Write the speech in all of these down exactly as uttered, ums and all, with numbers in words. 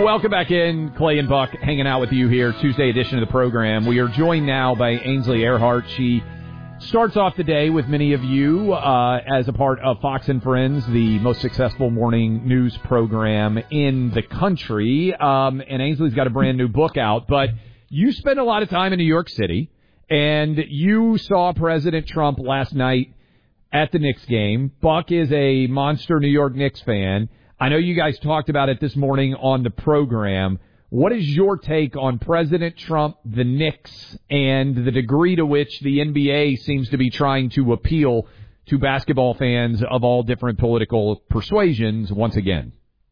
Welcome back in. Clay and Buck hanging out with you here, Tuesday edition of the program. We are joined now by Ainsley Earhardt. She starts off the day with many of you uh, as a part of Fox and Friends, the most successful morning news program in the country. Um, and Ainsley's got a brand new book out. But you spend a lot of time in New York City, and you saw President Trump last night at the Knicks game. Buck is a monster New York Knicks fan. I know you guys talked about it this morning on the program. What is your take on President Trump, the Knicks, and the degree to which the N B A seems to be trying to appeal to basketball fans of all different political persuasions once again?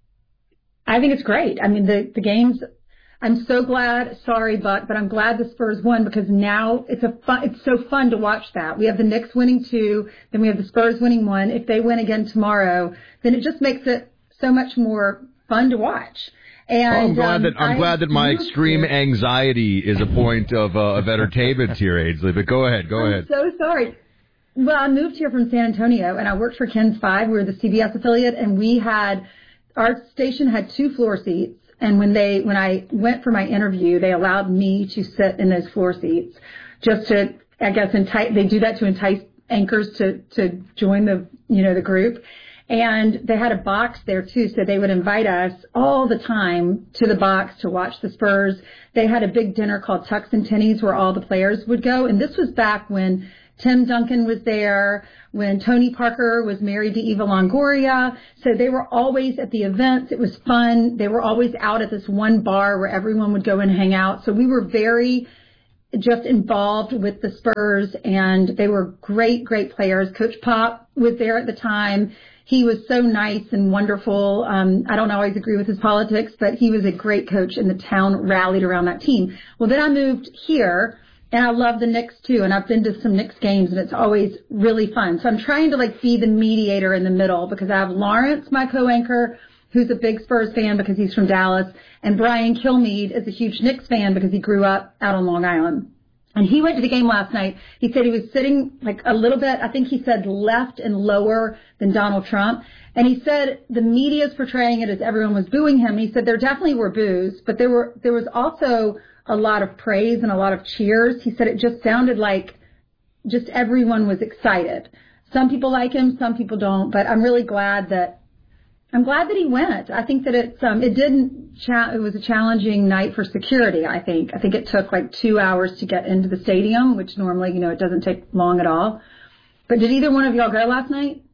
I think it's great. I mean, the, the games, I'm so glad, sorry, Buck, but I'm glad the Spurs won because now it's a fun, it's so fun to watch that. We have the Knicks winning two, then we have the Spurs winning one. If they win again tomorrow, then it just makes it so much more fun to watch. And oh, I'm glad um, that I'm I glad that my extreme anxiety is a point of uh, of entertainment here, Ainsley. But go ahead, go I'm ahead. so sorry. Well, I moved here from San Antonio, and I worked for Ken's Five. We were the C B S affiliate, and we had our station had two floor seats. And when they when I went for my interview, they allowed me to sit in those floor seats, just to I guess entice. They do that to entice anchors to to join the you know the group. And they had a box there, too, so they would invite us all the time to the box to watch the Spurs. They had a big dinner called Tucks and Tinnies where all the players would go. And this was back when Tim Duncan was there, when Tony Parker was married to Eva Longoria. So they were always at the events. It was fun. They were always out at this one bar where everyone would go and hang out. So we were very just involved with the Spurs, and they were great, great players. Coach Pop was there at the time. He was so nice and wonderful. Um, I don't always agree with his politics, but he was a great coach, and the town rallied around that team. Well, then I moved here, and I love the Knicks too, and I've been to some Knicks games, and it's always really fun. So I'm trying to like be the mediator in the middle because I have Lawrence, my co-anchor, who's a big Spurs fan because he's from Dallas, and Brian Kilmeade is a huge Knicks fan because he grew up out on Long Island. And he went to the game last night. He said he was sitting like a little bit, I think he said left and lower than Donald Trump. And he said the media's portraying it as everyone was booing him. He said there definitely were boos, but there were there was also a lot of praise and a lot of cheers. He said it just sounded like just everyone was excited. Some people like him, some people don't, but I'm really glad that I'm glad that he went. I think that it's um it didn't cha- it was a challenging night for security, I think. I think it took like two hours to get into the stadium, which normally, you know, it doesn't take long at all. But did either one of y'all go last night?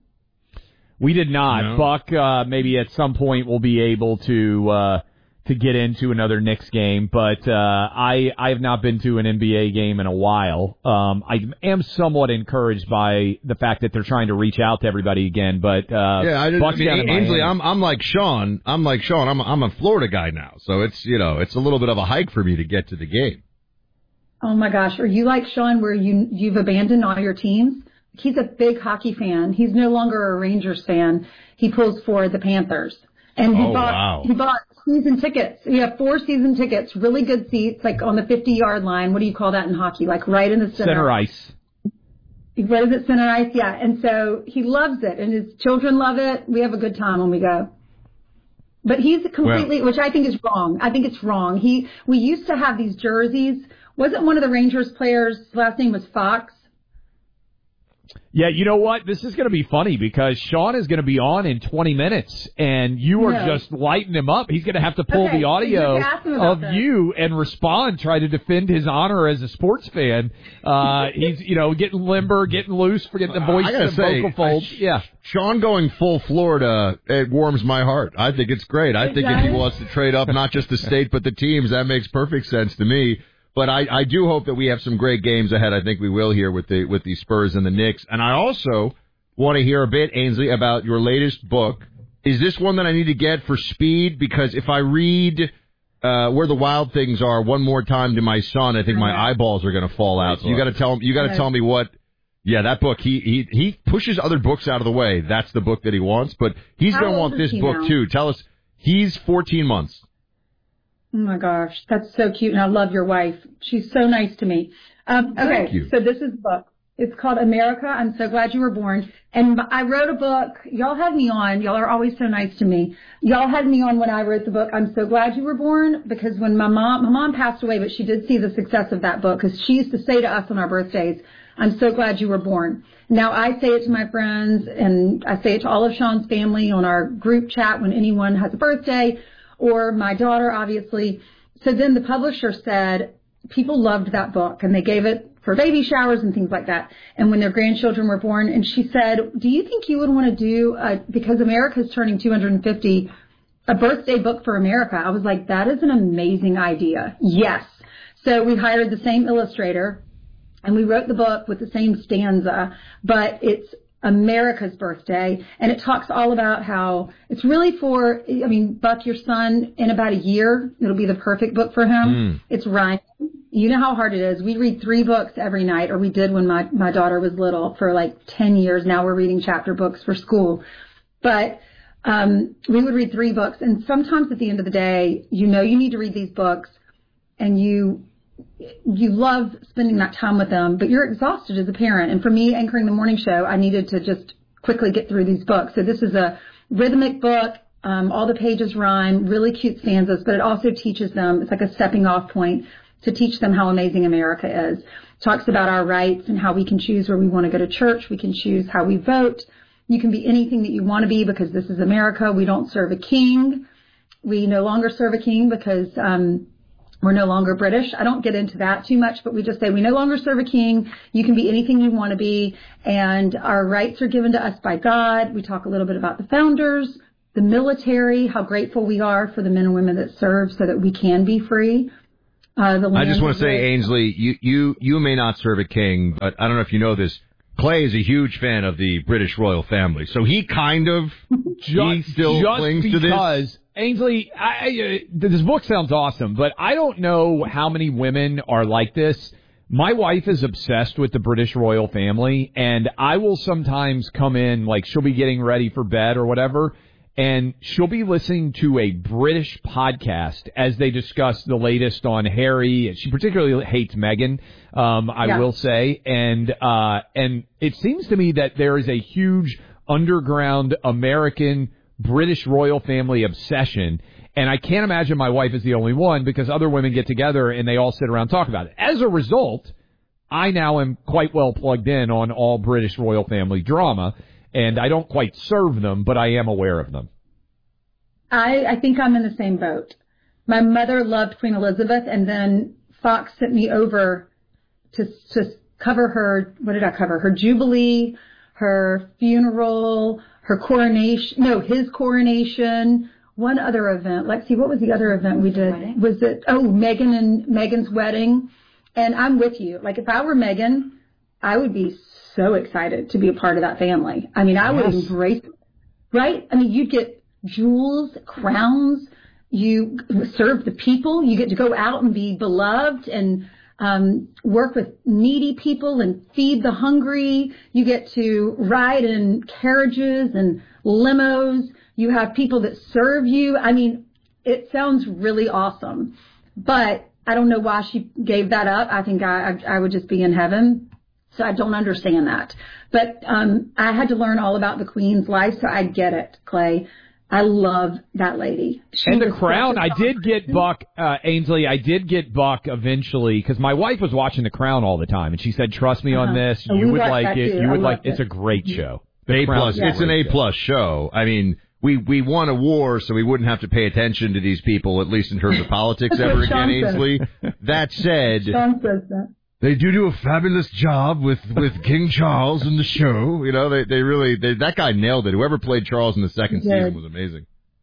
We did not. No. Buck, uh, maybe at some point we'll be able to uh to get into another Knicks game, but uh, I I have not been to an N B A game in a while. Um, I am somewhat encouraged by the fact that they're trying to reach out to everybody again. But uh, yeah, I, Buck's I mean, down in Ainsley, Miami. I'm I'm like Sean. I'm like Sean. I'm I'm a Florida guy now, so it's you know it's a little bit of a hike for me to get to the game. Oh my gosh, are you like Sean, where you you've abandoned all your teams? He's a big hockey fan. He's no longer a Rangers fan. He pulls for the Panthers, and he oh, bought wow. he bought. Season tickets. We have four season tickets, really good seats, like on the fifty-yard line. What do you call that in hockey? Like right in the center. Center ice. What is it? Center ice? Yeah. And so he loves it, and his children love it. We have a good time when we go. But he's completely, well, which I think is wrong. I think it's wrong. He, we used to have these jerseys. Wasn't one of the Rangers players' last name was Fox? Yeah, you know what? This is going to be funny because Sean is going to be on in twenty minutes, and you are no. just lighting him up. He's going to have to pull okay, the audio of that. you and respond, try to defend his honor as a sports fan. Uh, he's, you know, getting limber, getting loose, forgetting the voice and the say, vocal folds. I, yeah. Sean going full Florida, it warms my heart. I think it's great. I it think does? if he wants to trade up not just the state but the teams, that makes perfect sense to me. But I, I do hope that we have some great games ahead. I think we will here with the with the Spurs and the Knicks. And I also want to hear a bit, Ainsley, about your latest book. Is this one that I need to get for speed? Because if I read uh, Where the Wild Things Are one more time to my son, I think my eyeballs are going to fall out. So you got to tell you got to tell me what. Yeah, that book. He he he pushes other books out of the way. That's the book that he wants. But he's going to want this book now? too. Tell us. He's fourteen months. Oh, my gosh. That's so cute, and I love your wife. She's so nice to me. Um, okay, Thank you. so this is the book. It's called America, I'm So Glad You Were Born. And I wrote a book. Y'all had me on. Y'all are always so nice to me. Y'all had me on when I wrote the book, I'm So Glad You Were Born, because when my mom, my mom passed away, but she did see the success of that book, because she used to say to us on our birthdays, I'm so glad you were born. Now I say it to my friends, and I say it to all of Sean's family on our group chat when anyone has a birthday, or my daughter, obviously. So then the publisher said, people loved that book, and they gave it for baby showers and things like that, and when their grandchildren were born. And she said, do you think you would want to do, a, because America's turning two hundred fifty, a birthday book for America? I was like, that is an amazing idea. Yes. So we hired the same illustrator, and we wrote the book with the same stanza, but it's America's birthday, and it talks all about how it's really for, I mean, Buck, your son, in about a year, it'll be the perfect book for him. Mm. It's rhyming. You know how hard it is. We read three books every night, or we did when my, my daughter was little for like ten years. Now we're reading chapter books for school. But um, we would read three books, and sometimes at the end of the day, you know you need to read these books, and you you love spending that time with them, but you're exhausted as a parent. And for me, anchoring the morning show, I needed to just quickly get through these books. So this is a rhythmic book. Um, all the pages rhyme, really cute stanzas, but it also teaches them, it's like a stepping off point to teach them how amazing America is. Talks about our rights and how we can choose where we want to go to church. We can choose how we vote. You can be anything that you want to be, because this is America. We don't serve a king. We no longer serve a king because um, we're no longer British. I don't get into that too much, but we just say we no longer serve a king. You can be anything you want to be, and our rights are given to us by God. We talk a little bit about the founders, the military, how grateful we are for the men and women that serve so that we can be free. Uh, the I just want to say, Ainsley, you, you, you may not serve a king, but I don't know if you know this. Clay is a huge fan of the British royal family, so he kind of just, he still just clings because, to this. Ainsley, I, uh, this book sounds awesome, but I don't know how many women are like this. My wife is obsessed with the British royal family, and I will sometimes come in, like she'll be getting ready for bed or whatever, and she'll be listening to a British podcast as they discuss the latest on Harry. She particularly hates Meghan, um, I yeah. will say. And uh, and it seems to me that there is a huge underground American British royal family obsession. And I can't imagine my wife is the only one, because other women get together and they all sit around and talk about it. As a result, I now am quite well plugged in on all British royal family drama. And I don't quite serve them, but I am aware of them. I, I think I'm in the same boat. My mother loved Queen Elizabeth, and then Fox sent me over to to cover her, what did I cover? Her Jubilee, her funeral, her coronation, no, his coronation, one other event. Lexi, what was the other event we did? Wedding? Was it, oh, Meghan and Meghan's wedding. And I'm with you. Like, if I were Meghan, I would be so excited to be a part of that family. I mean, I yes. would embrace it, right? I mean, you'd get jewels, crowns, you serve the people, you get to go out and be beloved and um, work with needy people and feed the hungry. You get to ride in carriages and limos. You have people that serve you. I mean, it sounds really awesome, but I don't know why she gave that up. I think I, I, I would just be in heaven. So I don't understand that. But um, I had to learn all about the Queen's life, so I get it, Clay. I love that lady. She and the Crown, I did get Buck, uh, Ainsley, I did get Buck eventually, because my wife was watching The Crown all the time, and she said, trust me uh-huh. on this, oh, you would like it, too. you would like it. It's a great show. A plus. Yeah. It's an A plus show. I mean, we, we won a war, so we wouldn't have to pay attention to these people, at least in terms of politics, ever again, Ainsley. That said... Sean says that. They do do a fabulous job with, with King Charles in the show. You know, they, they really, they, that guy nailed it. Whoever played Charles in the second season was amazing.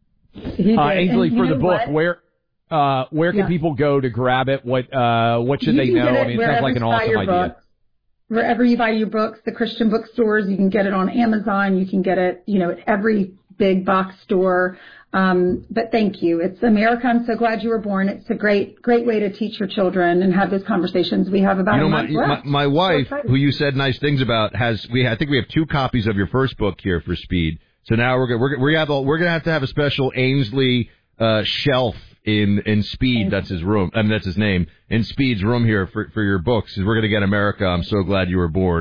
Uh, Ainsley, for the book, what? where, uh, where can yeah. people go to grab it? What, uh, what should you they know? I mean, it sounds like an awesome idea. Books. Wherever you buy your books, the Christian bookstores, you can get it on Amazon. You can get it, you know, at every big box store. Um, but thank you. It's America. I'm so glad you were born. It's a great, great way to teach your children and have those conversations we have about. You know, my, my, my wife, so who you said nice things about, has we. I think we have two copies of your first book here for Speed. So now we're we're we're gonna have, we're gonna have to have a special Ainsley uh, shelf in in Speed. That's his room. I mean, that's his name in Speed's room here for for your books. We're gonna get America. I'm so glad you were born.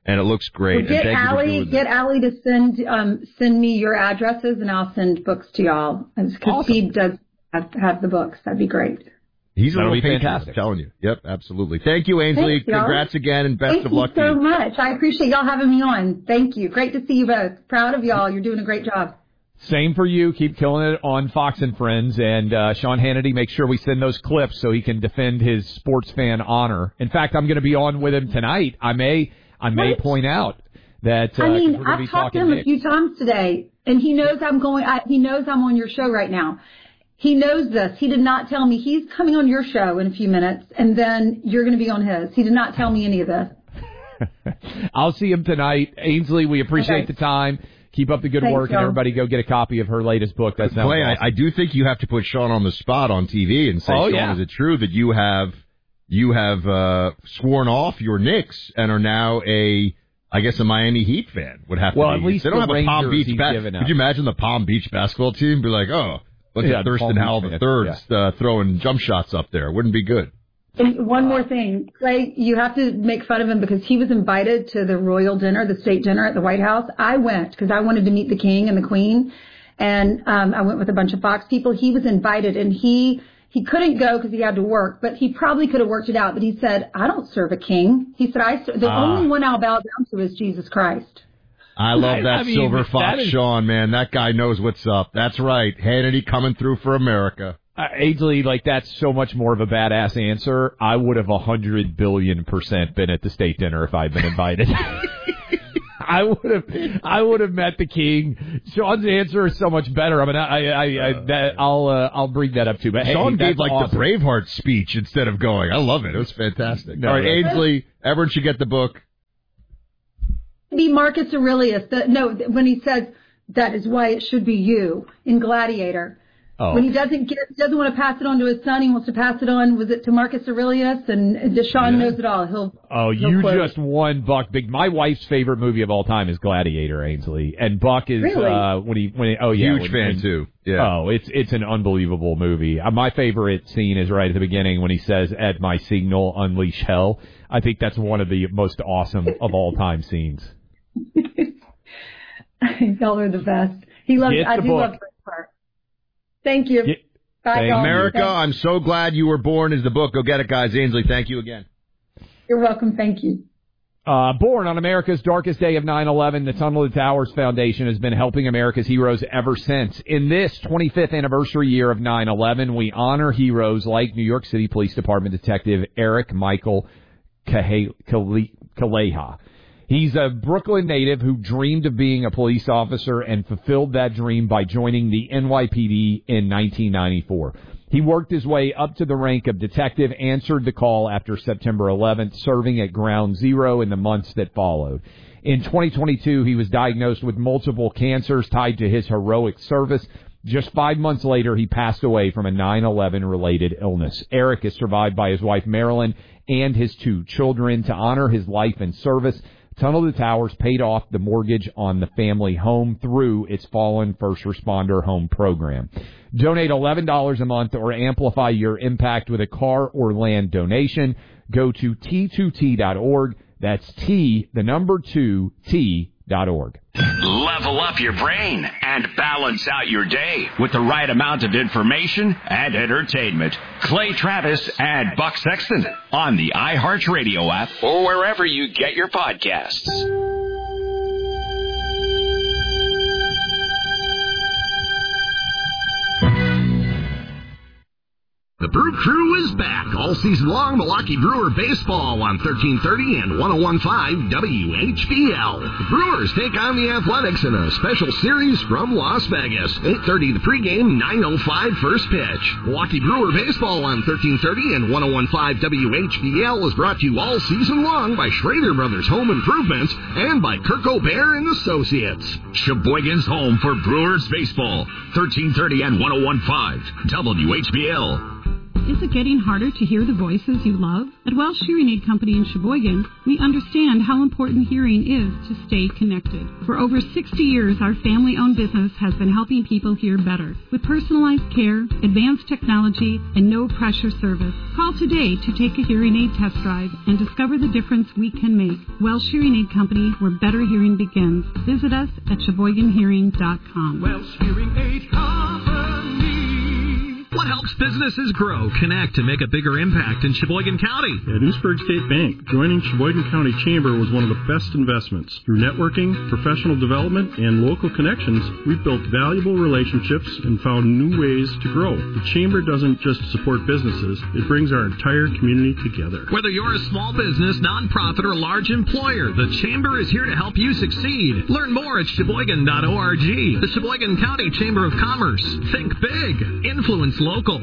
and it looks great. Well, get and thank Allie, you for get Allie to send um, send me your addresses, and I'll send books to y'all. Because awesome. Steve does have, have the books. That'd be great. He's a That'll little be patriot, fantastic. I'm telling you. Yep, absolutely. Thank you, Ainsley. Thanks, y'all. Congrats again, and best Thank of luck you so to you. much. I appreciate y'all having me on. Thank you. Great to see you both. Proud of y'all. You're doing a great job. Same for you. Keep killing it on Fox and Friends. And uh, Sean Hannity, make sure we send those clips so he can defend his sports fan honor. In fact, I'm going to be on with him tonight. I may I may What? point out that uh, I mean, 'cause we're gonna be I've talked to talking him Knicks. a few times today, and he knows I'm going. I, he knows I'm on your show right now. He knows this. He did not tell me he's coming on your show in a few minutes, and then you're going to be on his. He did not tell me any of this. I'll see him tonight. Ainsley, we appreciate Okay. the time. Keep up the good Thanks, work, and y'all. everybody go get a copy of her latest book. That's now Clay, awesome. I, I do think you have to put Sean on the spot on T V and say, Oh, Sean, yeah. is it true that you have you have uh, sworn off your Knicks and are now a, I guess, a Miami Heat fan? Would have to Well, be. at least they don't the have a Palm Rangers Beach. he's Ba- given up. Could you imagine the Palm Beach basketball team be like, oh, look Yeah, at the Thurston Palm Howell Beach the fans, third uh, throwing jump shots up there? Wouldn't be good. And one more thing, Clay, you have to make fun of him because he was invited to the royal dinner, the state dinner at the White House. I went because I wanted to meet the king and the queen, and um, I went with a bunch of Fox people. He was invited, and he he couldn't go because he had to work, but he probably could have worked it out. But he said, "I don't serve a king." He said, "I ser- the Ah. only one I'll bow down to is Jesus Christ." I love I- that I mean, silver that fox, is- Sean, man. That guy knows what's up. That's right. Hannity coming through for America. Uh, Ainsley, like, that's so much more of a badass answer. I would have a hundred billion percent been at the state dinner if I'd been invited. I would have, I would have met the king. Sean's answer is so much better. I mean, I, I, I that, I'll, uh, I'll bring that up too. But Sean hey, gave that's like awesome. the Braveheart speech instead of going. I love it. It was fantastic. No, All right, that's- Ainsley, everyone should get the book. Be Marcus Aurelius. The, no, when he says that is why it should be you in Gladiator. Oh. When he doesn't get, doesn't want to pass it on to his son, he wants to pass it on. Was it to Marcus Aurelius? And Deshaun Yeah. knows it all. He'll. Oh, he'll you quote just won Buck Big. My wife's favorite movie of all time is Gladiator, Ainsley, and Buck is Really? uh, when he when he, oh yeah, Huge when- fan when- too. Yeah. Oh, it's it's an unbelievable movie. Uh, my favorite scene is right at the beginning when he says, "At my signal, unleash hell." I think that's one of the most awesome of all time scenes. Y'all are the best. He loves. Get I the do book. love Braveheart. Thank you. Get- Bye, Thank- y'all. America, Thank- I'm so glad you were born is the book. Go get it, guys. Ainsley, thank you again. You're welcome. Thank you. Uh, born on America's darkest day of nine eleven, the Tunnel to Towers Foundation has been helping America's heroes ever since. In this twenty-fifth anniversary year of nine eleven, we honor heroes like New York City Police Department Detective Eric Michael Kahe- Kale- Kaleha. He's a Brooklyn native who dreamed of being a police officer and fulfilled that dream by joining the N Y P D in nineteen ninety-four. He worked his way up to the rank of detective, answered the call after September eleventh, serving at Ground Zero in the months that followed. In twenty twenty-two, he was diagnosed with multiple cancers tied to his heroic service. Just five months later, he passed away from a nine eleven related illness. Eric is survived by his wife, Marilyn, and his two children. To honor his life and service, Tunnel to Towers paid off the mortgage on the family home through its Fallen First Responder Home Program. Donate eleven dollars a month or amplify your impact with a car or land donation. Go to T two T dot org. That's T, the number two, T dot org. Level up your brain and balance out your day with the right amount of information and entertainment. Clay Travis and Buck Sexton on the iHeartRadio app or wherever you get your podcasts. The Brew Crew is back all season long. Milwaukee Brewer baseball on thirteen thirty and one oh one point five W H B L. The Brewers take on the Athletics in a special series from Las Vegas. eight thirty the pregame, nine oh five first pitch. Milwaukee Brewer baseball on thirteen thirty and one oh one point five W H B L is brought to you all season long by Schrader Brothers Home Improvements and by Kirk O'Bear and Associates. Sheboygan's home for Brewers baseball. thirteen thirty and one oh one point five W H B L. Is it getting harder to hear the voices you love? At Welsh Hearing Aid Company in Sheboygan, we understand how important hearing is to stay connected. For over sixty years, our family-owned business has been helping people hear better. With personalized care, advanced technology, and no-pressure service. Call today to take a hearing aid test drive and discover the difference we can make. Welsh Hearing Aid Company, where better hearing begins. Visit us at sheboygan hearing dot com. Welsh Hearing Aid Company. What helps businesses grow, connect, and make a bigger impact in Sheboygan County? At Oostburg State Bank, joining Sheboygan County Chamber was one of the best investments. Through networking, professional development, and local connections, we've built valuable relationships and found new ways to grow. The Chamber doesn't just support businesses, it brings our entire community together. Whether you're a small business, nonprofit, or large employer, the Chamber is here to help you succeed. Learn more at sheboygan dot org. The Sheboygan County Chamber of Commerce. Think big. Influence local.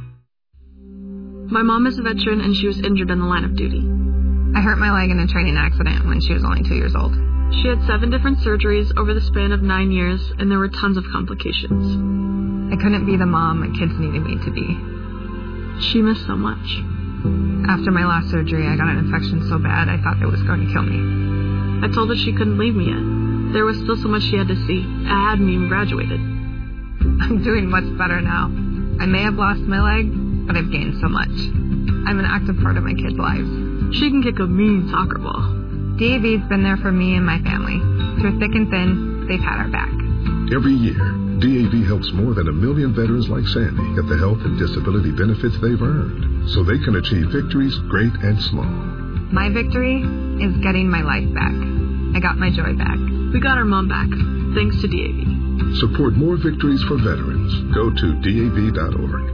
My mom is a veteran and she was injured in the line of duty. I hurt my leg in a training accident when she was only two years old. She had seven different surgeries over the span of nine years and there were tons of complications. I couldn't be the mom my kids needed me to be. She missed so much. After my last surgery, I got an infection so bad I thought it was going to kill me. I told her she couldn't leave me yet. There was still so much she had to see. I hadn't even graduated. I'm doing much better now. I may have lost my leg, but I've gained so much. I'm an active part of my kids' lives. She can kick a mean soccer ball. D A V's been there for me and my family. Through thick and thin, they've had our back. Every year, D A V helps more than a million veterans like Sandy get the health and disability benefits they've earned, so they can achieve victories great and small. My victory is getting my life back. I got my joy back. We got our mom back, thanks to D A V. Support more victories for veterans. Go to D A V dot org.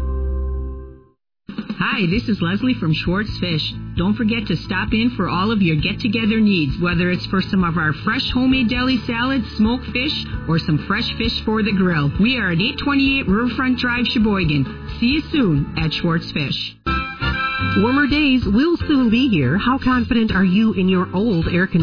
Hi, this is Leslie from Schwartz Fish. Don't forget to stop in for all of your get-together needs, whether it's for some of our fresh homemade deli salads, smoked fish, or some fresh fish for the grill. We are at eight twenty-eight Riverfront Drive, Sheboygan. See you soon at Schwartz Fish. Warmer days will soon be here. How confident are you in your old air conditioning?